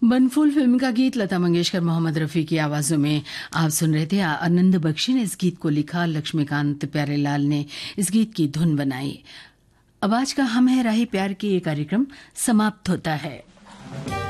Banphool film का गीत लता मंगेशकर, मोहम्मद रफ़ी की आवाज़ों में आप सुन रहे थे। आनंद बख्शी ने इस गीत को लिखा, लक्ष्मीकांत प्यारेलाल ने इस गीत की धुन बनाई। अब आज का हम है राही प्यार की ये कार्यक्रम समाप्त होता है।